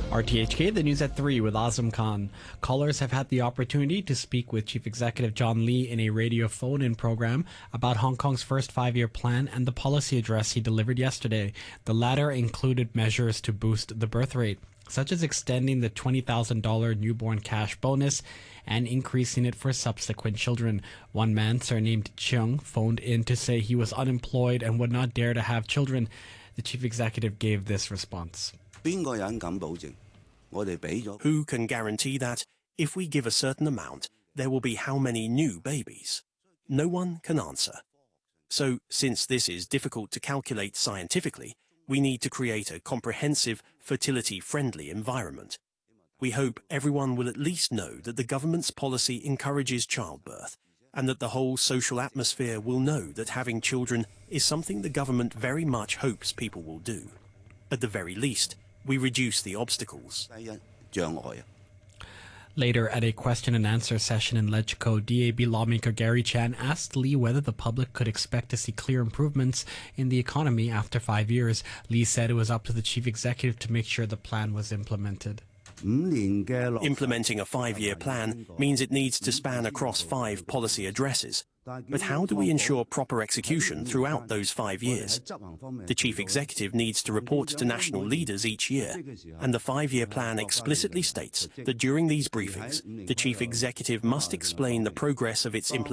RTHK, the news at 3 with Azam Khan. Callers have had the opportunity to speak with Chief Executive John Lee in a radio phone-in program about Hong Kong's first five-year plan and the policy address he delivered yesterday. The latter included measures to boost the birth rate, such as extending the $20,000 newborn cash bonus and increasing it for subsequent children. One man, surnamed Chung, phoned in to say he was unemployed and would not dare to have children. The chief executive gave this response. Who can guarantee that if we give a certain amount, there will be how many new babies? No one can answer. So, since this is difficult to calculate scientifically, we need to create a comprehensive, fertility-friendly environment. We hope everyone will at least know that the government's policy encourages childbirth, and that the whole social atmosphere will know that having children is something the government very much hopes people will do. At the very least, we reduce the obstacles. Later, at a question and answer session in LegCo, DAB lawmaker Gary Chan asked Lee whether the public could expect to see clear improvements in the economy after 5 years. Lee said it was up to the chief executive to make sure the plan was implemented. Implementing a 5-year plan means it needs to span across 5 policy addresses. But how do we ensure proper execution throughout those 5 years? The chief executive needs to report to national leaders each year, and the 5-year plan explicitly states that during these briefings, the chief executive must explain the progress of its implementation